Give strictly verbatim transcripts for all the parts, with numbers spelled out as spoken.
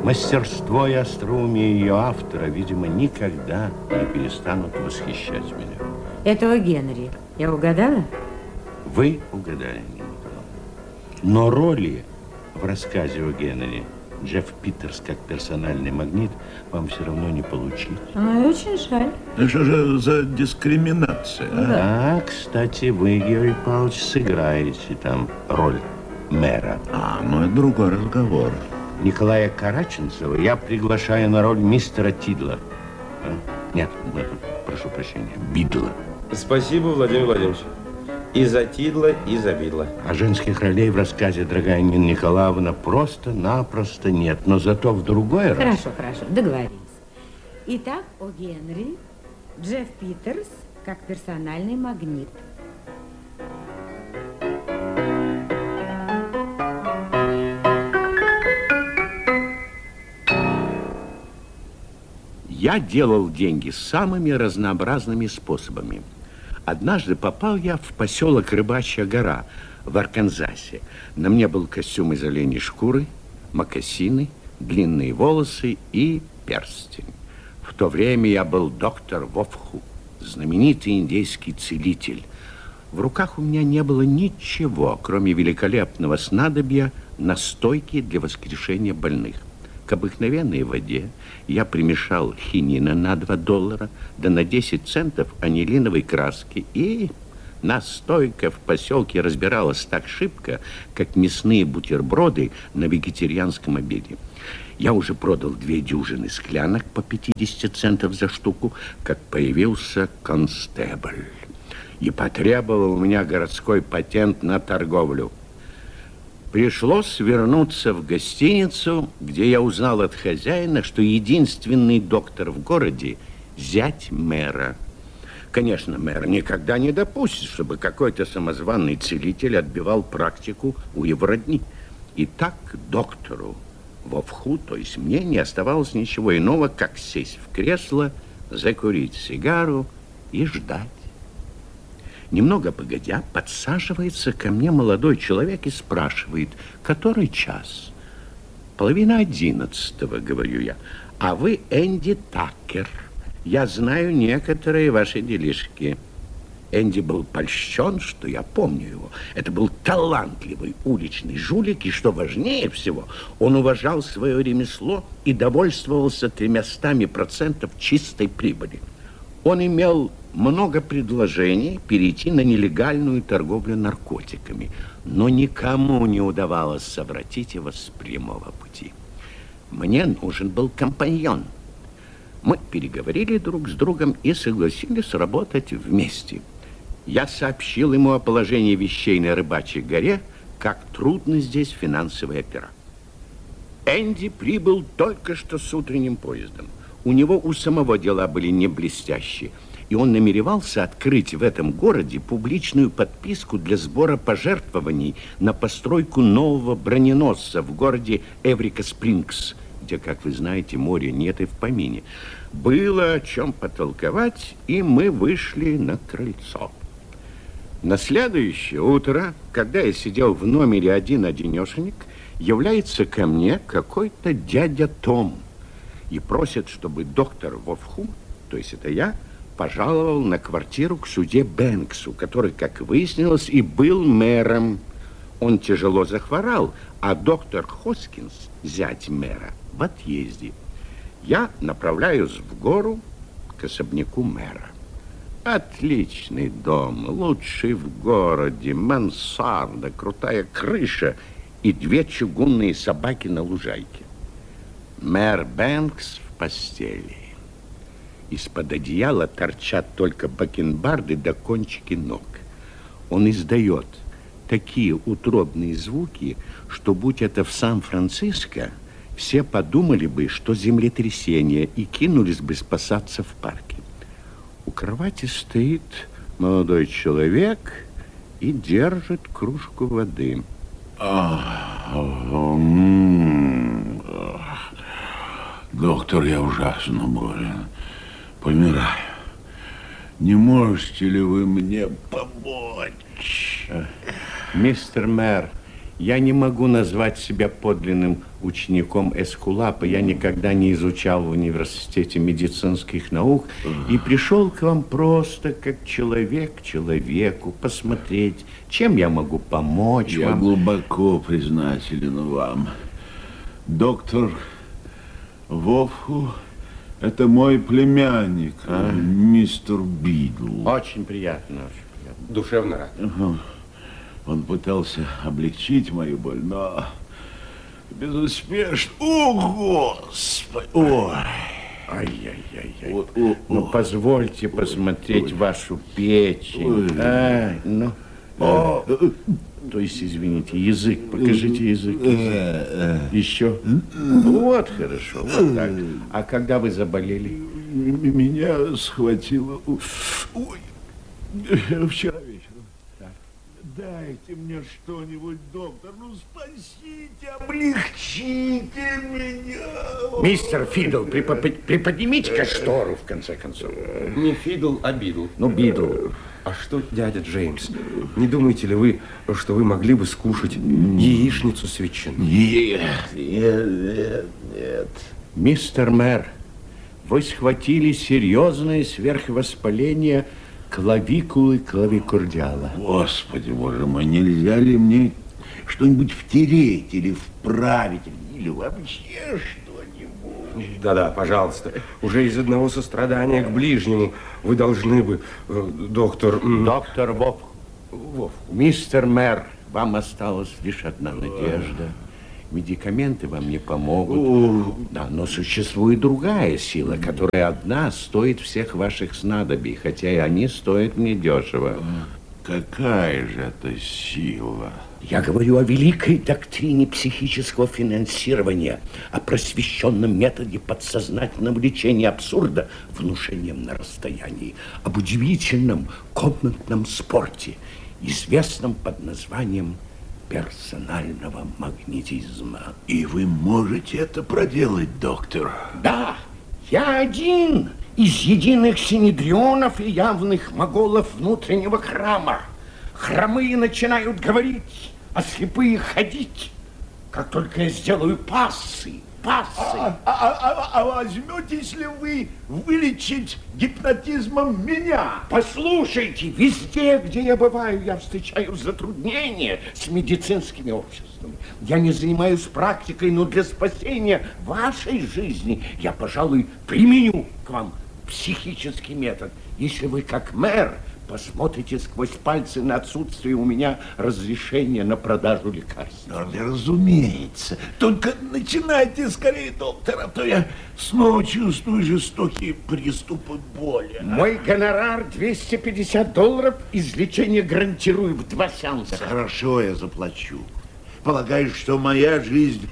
Мастерство и остроумие ее автора, видимо, никогда не перестанут восхищать меня. Этого Генри я угадала? Вы угадали, Нина Николаевна. Но роли в рассказе о Генри Джефф Питерс как персональный магнит вам все равно не получить. Ну, очень жаль. Это что же за дискриминация? А? Да, кстати, вы, Георгий Павлович, сыграете там роль мэра. А, ну это другой разговор. Николая Караченцева я приглашаю на роль мистера Тидла. А? Нет, прошу прощения, Бидла. Спасибо, Владимир Владимирович. И за Тидла, и за Бидла. А женских ролей в рассказе, дорогая Нина Николаевна, просто-напросто нет. Но зато в другой раз... Хорошо, хорошо, договорились. Итак, о Генри Джефф Питерс как персональный магнит. Я делал деньги самыми разнообразными способами. Однажды попал я в поселок Рыбачья гора в Арканзасе. На мне был костюм из оленей шкуры, мокасины, длинные волосы и перстень. В то время я был доктор Вовху, знаменитый индейский целитель. В руках у меня не было ничего, кроме великолепного снадобья настойки для воскрешения больных. К обыкновенной воде я примешал хинина на два доллара, да на десять центов анилиновой краски, и настойка в поселке разбиралась так шибко, как мясные бутерброды на вегетарианском обеде. Я уже продал две дюжины склянок по пятьдесят центов за штуку, как появился констебль и потребовал у меня городской патент на торговлю. Пришлось вернуться в гостиницу, где я узнал от хозяина, что единственный доктор в городе – зять мэра. Конечно, мэр никогда не допустит, чтобы какой-то самозваный целитель отбивал практику у его родни. И так доктору Вовху, то есть мне, не оставалось ничего иного, как сесть в кресло, закурить сигару и ждать. Немного погодя, подсаживается ко мне молодой человек и спрашивает, который час? Половина одиннадцатого, говорю я. А вы Энди Такер. Я знаю некоторые ваши делишки. Энди был польщен, что я помню его. Это был талантливый уличный жулик, и, что важнее всего, он уважал свое ремесло и довольствовался тремястами процентов чистой прибыли. Он имел много предложений перейти на нелегальную торговлю наркотиками, но никому не удавалось совратить его с прямого пути. Мне нужен был компаньон. Мы переговорили друг с другом и согласились работать вместе. Я сообщил ему о положении вещей на Рыбачьей горе, как трудно здесь финансовая опера. Энди прибыл только что с утренним поездом. У него у самого дела были не блестящие, и он намеревался открыть в этом городе публичную подписку для сбора пожертвований на постройку нового броненосца в городе Эврика-Спрингс, где, как вы знаете, моря нет и в помине. Было о чем потолковать, и мы вышли на крыльцо. На следующее утро, когда я сидел в номере один-одинешенек, является ко мне какой-то дядя Том и просит, чтобы доктор Вовху, то есть это я, пожаловал на квартиру к судье Бэнксу, который, как выяснилось, и был мэром. Он тяжело захворал, а доктор Хоскинс, зять мэра, в отъезде. Я направляюсь в гору к особняку мэра. Отличный дом, лучший в городе, мансарда, крутая крыша и две чугунные собаки на лужайке. Мэр Бэнкс в постели. Из-под одеяла торчат только бакенбарды до кончики ног. Он издает такие утробные звуки, что, будь это в Сан-Франциско, все подумали бы, что землетрясение, и кинулись бы спасаться в парке. У кровати стоит молодой человек и держит кружку воды. Доктор, я ужасно болен. Помираю. Не можете ли вы мне помочь? Мистер мэр, Я не могу назвать себя подлинным учеником Эскулапа. Я никогда не изучал в университете медицинских наук и пришел к вам просто как человек человеку посмотреть, чем я могу помочь я вам. Я глубоко признателен вам. Доктор Вовху, это мой племянник, а? мистер Бидл. Очень приятно, очень приятно. Душевно рад. Угу. Он пытался облегчить мою боль, но безуспешно. О, Господи! Ой! Ай-яй-яй-яй. О, о, ну, о. Позвольте посмотреть ой. вашу печень. А, ну. О. То есть, извините, язык. Покажите язык. Еще. Вот, хорошо. Вот так. А когда вы заболели? Меня схватило... Ой, вчера вечером. Дайте мне что-нибудь, доктор. Ну, спасите, облегчите меня. Мистер Фидл, припод... приподнимите-ка штору, в конце концов. Не Фидл, а Бидл. Ну, Бидл. А что, дядя Джеймс, не думаете ли вы, что вы могли бы скушать яичницу с ветчиной? Нет, нет, нет, нет. Мистер мэр, вы схватили серьезное сверхвоспаление клавикулы клавикурдиала. Господи, боже мой, нельзя ли мне что-нибудь втереть или вправить, или вообще что-нибудь? Да-да, пожалуйста. Уже из одного сострадания к ближнему вы должны бы, доктор... Доктор Вов. Вов. Мистер мэр, вам осталась лишь одна надежда. Медикаменты вам не помогут. О. Да, но существует другая сила, которая одна стоит всех ваших снадобий, хотя и они стоят мне дешево. Какая же это сила? Я говорю о великой доктрине психического финансирования, о просвещенном методе подсознательного лечения абсурда внушением на расстоянии, об удивительном комнатном спорте, известном под названием персонального магнетизма. И вы можете это проделать, доктор? Да, я один из единых синедрионов и явных моголов внутреннего храма. Хромые начинают говорить, а слепые ходить. Как только я сделаю пассы, пассы. А, а, а, а возьметесь ли вы вылечить гипнотизмом меня? Послушайте, везде, где я бываю, я встречаю затруднения с медицинскими обществами. Я не занимаюсь практикой, но для спасения вашей жизни я, пожалуй, применю к вам психический метод. Если вы, как мэр, посмотрите сквозь пальцы на отсутствие у меня разрешения на продажу лекарств. Ну, разумеется. Только начинайте скорее, доктор, а то я снова чувствую жестокие приступы боли. Мой гонорар двести пятьдесят долларов, излечение гарантирую в два сеанса. Да хорошо, я заплачу. Полагаю, что моя жизнь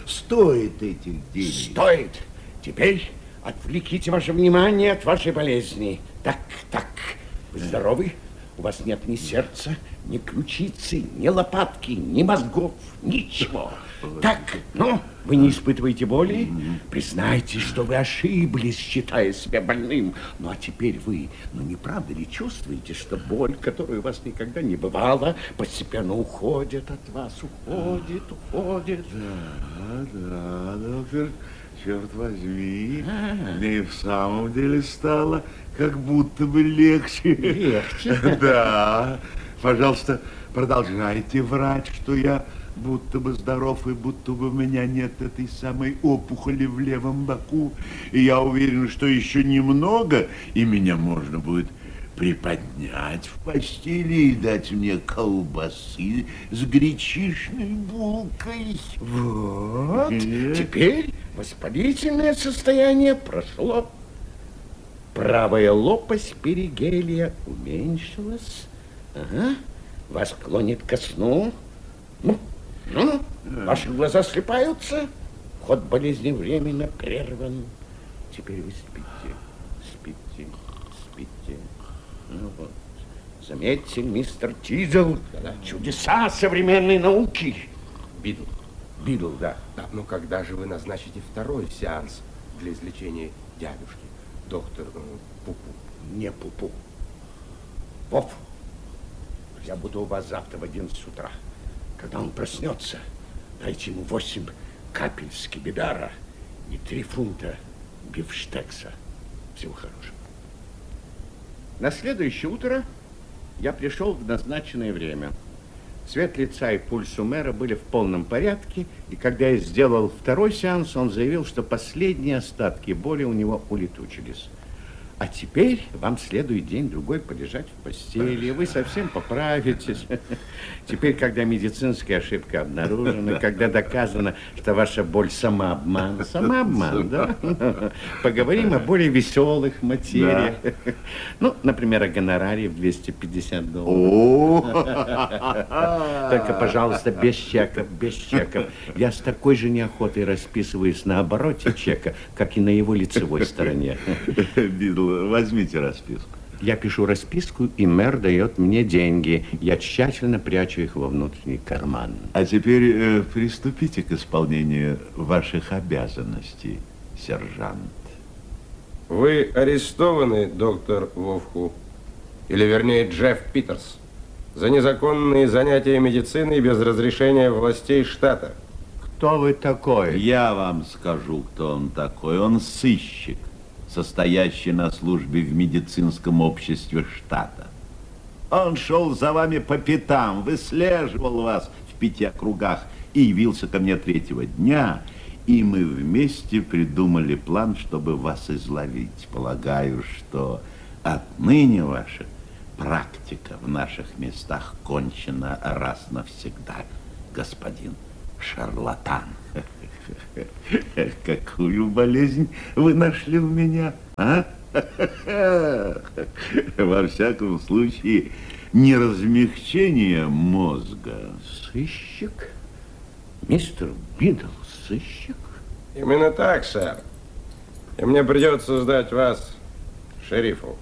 стоит этих денег. Стоит. Теперь отвлеките ваше внимание от вашей болезни. Так, так. Вы здоровы? У вас нет ни сердца, ни ключицы, ни лопатки, ни мозгов, ничего. Так, ну, вы не испытываете боли? Признайте, что вы ошиблись, считая себя больным. Ну, а теперь вы, ну, не правда ли чувствуете, что боль, которой у вас никогда не бывало, постепенно уходит от вас, уходит, уходит? Да, да, доктор, черт возьми, мне и в самом деле стало как будто бы легче. Легче? Да. Пожалуйста, продолжайте врать, что я будто бы здоров и будто бы у меня нет этой самой опухоли в левом боку. И я уверен, что еще немного, и меня можно будет приподнять в постели и дать мне колбасы с гречишной булкой. Вот. Теперь воспалительное состояние прошло. Правая лопасть перигелия уменьшилась. Ага. Вас клонит ко сну. Ну, ну, ваши глаза слипаются. Ход болезни временно прерван. Теперь вы спите, спите, спите. Ну вот. Заметьте, мистер Тизл, да, чудеса современной науки. Бидл. Бидл, да. Да, но когда же вы назначите второй сеанс для излечения дядюшки? Доктор Пупу. Не Пупу. Вов, я буду у вас завтра в одиннадцать утра. Когда он проснется, дайте ему восемь капель скибидара и три фунта бифштекса. Всего хорошего. На следующее утро я пришел в назначенное время. Цвет лица и пульс у мэра были в полном порядке, и когда я сделал второй сеанс, он заявил, что последние остатки боли у него улетучились. А теперь вам следует день-другой полежать в постели, и вы совсем поправитесь. Теперь, когда медицинская ошибка обнаружена, когда доказано, что ваша боль самообман, самообман, да? Поговорим о более веселых материях. Да. Ну, например, о гонораре в двести пятьдесят долларов. Только, пожалуйста, без чеков, без чеков. Я с такой же неохотой расписываюсь на обороте чека, как и на его лицевой стороне. Возьмите расписку. Я пишу расписку, и мэр дает мне деньги. Я тщательно прячу их во внутренний карман. А теперь э, приступите к исполнению ваших обязанностей, сержант. Вы арестованы, доктор Вовху, или вернее Джефф Питерс, за незаконные занятия медициной без разрешения властей штата. Кто вы такой? Я вам скажу, кто он такой. Он сыщик, состоящий на службе в медицинском обществе штата. Он шел за вами по пятам, выслеживал вас в пяти округах и явился ко мне третьего дня, и мы вместе придумали план, чтобы вас изловить. Полагаю, что отныне ваша практика в наших местах кончена раз навсегда, господин шарлатан. Какую болезнь вы нашли у меня, а? Во всяком случае, не размягчение мозга. Сыщик? Мистер Бидл, сыщик? Именно так, сэр. И мне придется сдать вас шерифу.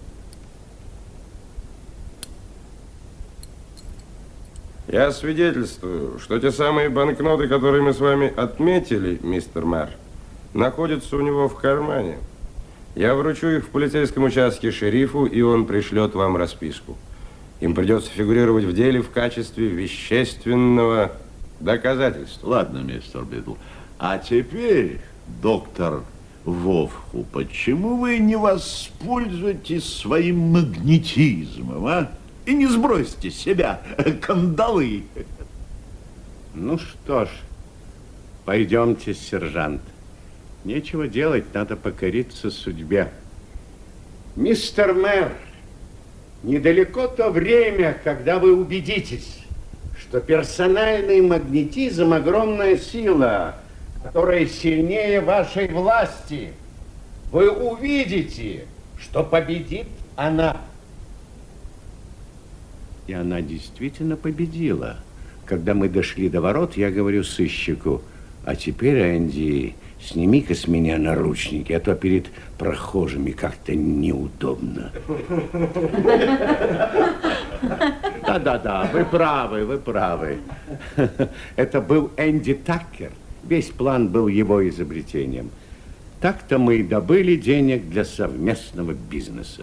Я свидетельствую, что те самые банкноты, которые мы с вами отметили, мистер мэр, находятся у него в кармане. Я вручу их в полицейском участке шерифу, и он пришлет вам расписку. Им придется фигурировать в деле в качестве вещественного доказательства. Ладно, мистер Бидл. А теперь, доктор Вовху, почему вы не воспользуетесь своим магнетизмом, а? И не сбросьте с себя кандалы. Ну что ж, пойдемте, сержант. Нечего делать, надо покориться судьбе. Мистер мэр, недалеко то время, когда вы убедитесь, что персональный магнетизм – огромная сила, которая сильнее вашей власти. Вы увидите, что победит она. И она действительно победила. Когда мы дошли до ворот, я говорю сыщику: а теперь, Энди, сними-ка с меня наручники, а то перед прохожими как-то неудобно. Да-да-да, вы правы, вы правы. Это был Энди Таккер. Весь план был его изобретением. Так-то мы и добыли денег для совместного бизнеса.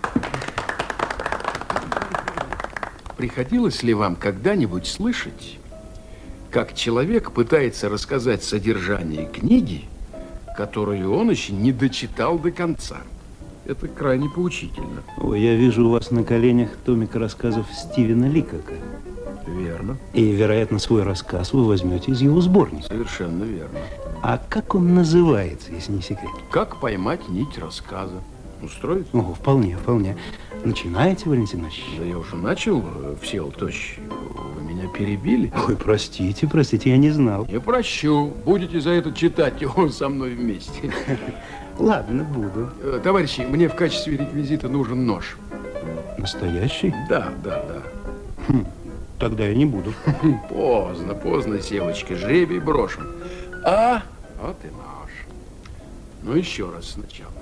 Приходилось ли вам когда-нибудь слышать, как человек пытается рассказать содержание книги, которую он еще не дочитал до конца? Это крайне поучительно. Ой, я вижу у вас на коленях томик рассказов Стивена Ликока. Верно. И, вероятно, свой рассказ вы возьмете из его сборника. Совершенно верно. А как он называется, если не секрет? «Как поймать нить рассказа». Устроит? О, вполне, вполне. Начинайте, Валентин Ильич. Да я уже начал, Всеволод Тович. Вы меня перебили. Ой, простите, простите, я не знал. Не прощу. Будете за это читать его со мной вместе. Ладно, буду. Товарищи, мне в качестве реквизита нужен нож. Настоящий? Да, да, да. Хм, тогда я не буду. Поздно, поздно, Севочка, жребий брошен. А, вот и нож. Ну, еще раз сначала.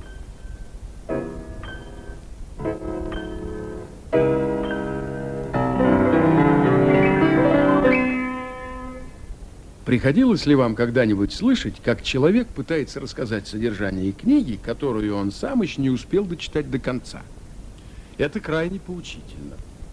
Приходилось ли вам когда-нибудь слышать, как человек пытается рассказать содержание книги, которую он сам еще не успел дочитать до конца? Это крайне поучительно.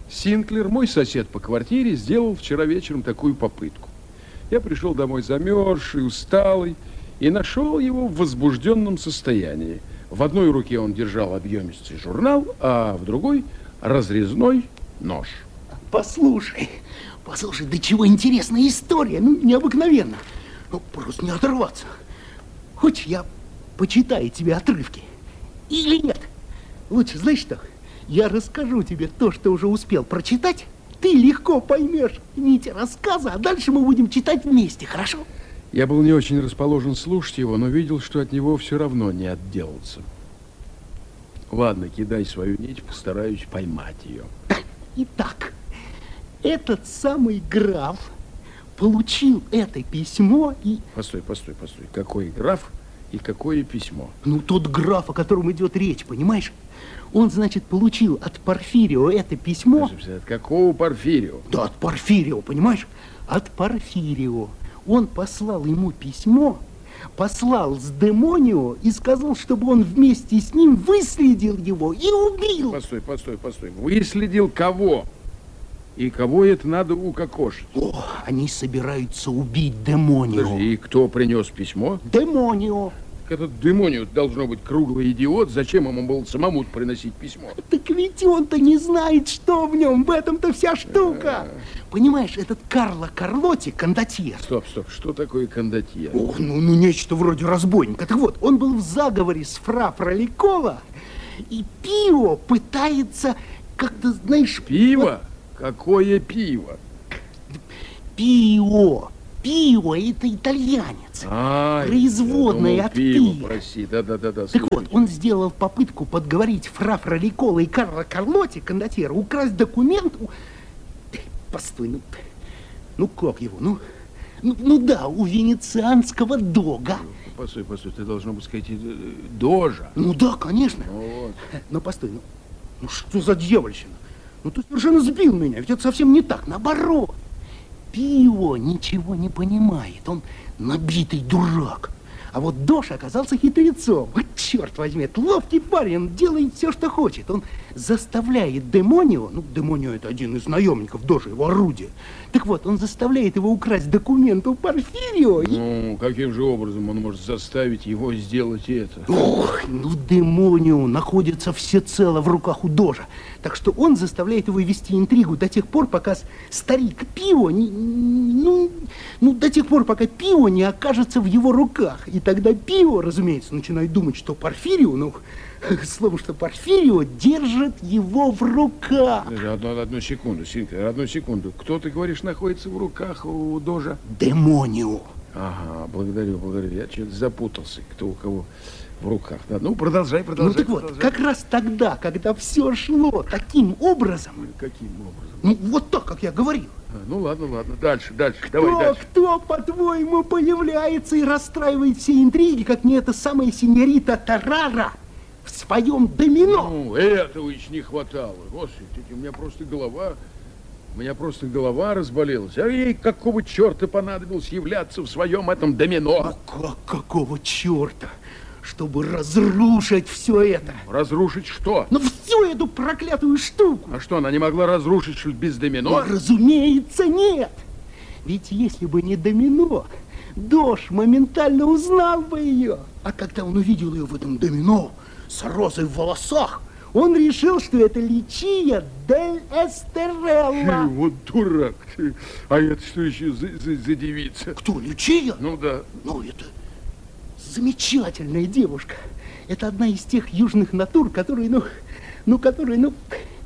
Синклер, мой сосед по квартире, сделал вчера вечером такую попытку. Я пришел домой замерзший, усталый, и нашел его в возбужденном состоянии. В одной руке он держал объемистый журнал, а в другой разрезной нож. Послушай, послушай, да чего интересная история, ну, необыкновенно. Ну, просто не оторваться. Хочешь, я почитаю тебе отрывки? Или нет? Лучше, знаешь что, я расскажу тебе то, что уже успел прочитать. Ты легко поймешь нить рассказа, а дальше мы будем читать вместе, хорошо? Я был не очень расположен слушать его, но видел, что от него все равно не отделаться. Ладно, кидай свою нить, постараюсь поймать ее. Итак, этот самый граф получил это письмо и... Постой, постой, постой. Какой граф и какое письмо? Ну, тот граф, о котором идет речь, понимаешь? Он, значит, получил от Порфирио это письмо... От какого Порфирио? Да, от Порфирио, понимаешь? От Порфирио. Он послал ему письмо, послал с Демонио и сказал, чтобы он вместе с ним выследил его и убил. Постой, постой, постой. Выследил кого? И кого это надо укокошить? О, они собираются убить Демонио. Подожди, и кто принес письмо? Демонио. Этот Демонио должно быть круглый идиот. Зачем ему было самому приносить письмо? Так ведь он-то не знает, что в нем. В этом-то вся штука. А-а-а. Понимаешь, этот Карло Карлотти, кондотьер. Стоп, стоп, что такое кондотьер? О, ну, ну, нечто вроде разбойника. Так вот, он был в заговоре с фра Фроликола, и Пио пытается как-то, знаешь... Пиво? Вот... Какое пиво? Пио. Пио, это итальянец. А, производное от пива. Прости, да-да-да. Так вот, он сделал попытку подговорить фра Фроликола и Карло Карлотти, кондотьера, украсть документ... Постой, ну, ну как его, ну, ну, ну да, у венецианского дога. Постой, постой, ты должно быть сказать дожа. Ну да, конечно. Ну, вот. Но постой, ну, ну что за дьявольщина? Ну ты совершенно сбил меня, ведь это совсем не так, наоборот. Пио ничего не понимает, он набитый дурак. А вот Дош оказался хитрецом. Вот черт возьми, это ловкий парень, он делает все, что хочет. Он заставляет Демонио, ну, Демонио это один из наемников Доша, его орудие. Так вот, он заставляет его украсть документ у Порфирио. Ну, и... каким же образом он может заставить его сделать это? Ох, ну, Демонио находится всецело в руках у Дожа. Так что он заставляет его вести интригу до тех пор, пока старик Пио, не, ну, ну, до тех пор, пока Пио не окажется в его руках. И тогда Пио, разумеется, начинает думать, что Порфирио, ну, слово, что Порфирио держит его в руках. Одну, одну секунду, Синклер, одну секунду. Кто, ты говоришь, находится в руках у Дожа? Демонио. Ага, благодарю, благодарю. Я что-то запутался, кто у кого в руках. Да, ну, продолжай, продолжай. Ну, так продолжай. Вот, как раз тогда, когда все шло таким образом... Каким образом? Ну, вот так, как я говорил. А, ну, ладно, ладно, дальше, дальше, кто, давай дальше. Кто, по-твоему, появляется и расстраивает все интриги, как не эта самая синьорита Тарара в своем домино? Ну, этого еще не хватало. Господи, у меня просто голова... У меня просто голова разболелась. А ей какого черта понадобилось являться в своем этом домино? Ну, как, какого черта? Чтобы разрушить все это. Разрушить что? Ну, всю эту проклятую штуку. А что, она не могла разрушить что без домино? Ну, разумеется, нет. Ведь если бы не домино, Дош моментально узнал бы ее. А когда он увидел ее в этом домино с розой в волосах, он решил, что это Личия дель Эстерелла. Вот дурак ты. А это что еще за, за, за девица? Кто, Личия? Ну да. Ну, это замечательная девушка. Это одна из тех южных натур, которые, ну, ну, которые, ну,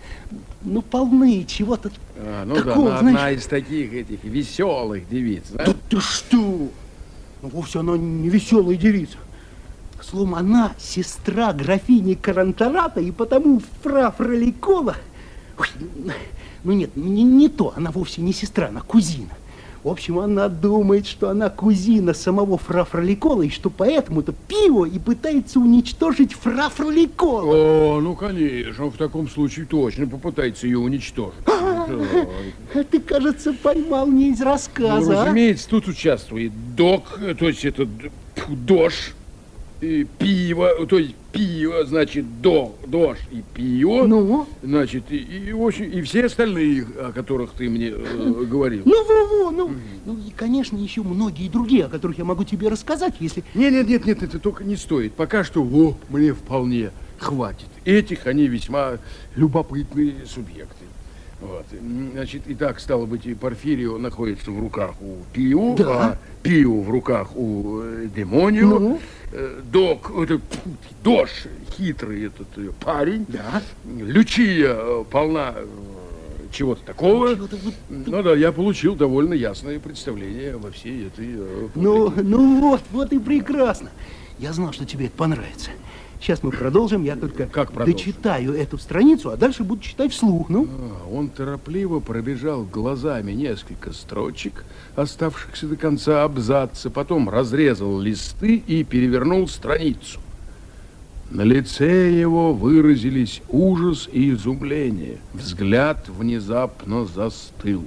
ну, полны чего-то а, ну такого, да, знаешь. одна из таких этих веселых девиц, да? Да ты что? Ну, вовсе она не веселая девица. Словом, она сестра графини Карантарата, и потому фра Фроликола... Ой, ну нет, не, не то, она вовсе не сестра, она кузина. В общем, она думает, что она кузина самого фра Фроликола, и что поэтому-то Пио и пытается уничтожить фра Фроликола. О, ну конечно, в таком случае точно попытается ее уничтожить. А, да. Ты, кажется, поймал не из рассказа. Ну, разумеется, тут участвует Док, то есть это Дош. и пиво, то есть пиво, значит, до, дождь и пиво. Ну? Значит, и, и, в общем, и все остальные, о которых ты мне э, говорил. Ну, во, во, ну, mm. ну, и, конечно, еще многие другие, о которых я могу тебе рассказать, если... Нет, нет, нет, нет, это только не стоит. Пока что, о, мне вполне хватит. Этих они весьма любопытные субъекты. Вот. Значит, и так, стало быть, и Порфирио находится в руках у Пио, да. а Пио в руках у э, Демонио. Ну? Э, Док, это, Дош, хитрый этот э, парень. Да. Лючия э, полна э, чего-то такого. Чего-то вот... Ну да, я получил довольно ясное представление во всей этой э, ну, ну вот, вот и прекрасно. Я знал, что тебе это понравится. Сейчас мы продолжим, я только как дочитаю эту страницу, а дальше буду читать вслух, ну. А, он торопливо пробежал глазами несколько строчек, оставшихся до конца абзаца, потом разрезал листы и перевернул страницу. На лице его выразились ужас и изумление. Взгляд внезапно застыл.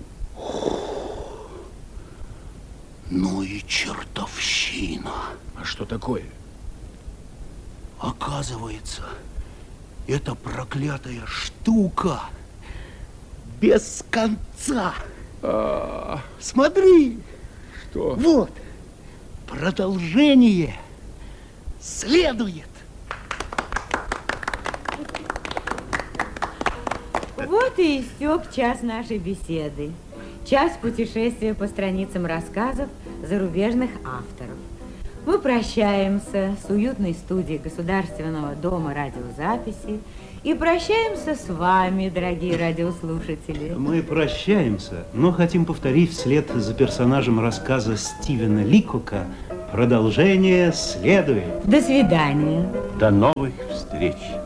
Ну и чертовщина. А что такое? Оказывается, эта проклятая штука без конца. А, смотри. Что? Вот. Продолжение следует. Вот и истек час нашей беседы. Час путешествия по страницам рассказов зарубежных авторов. Мы прощаемся с уютной студией Государственного дома радиозаписи и прощаемся с вами, дорогие радиослушатели. Мы прощаемся, но хотим повторить вслед за персонажем рассказа Стивена Ликока: продолжение следует. До свидания. До новых встреч.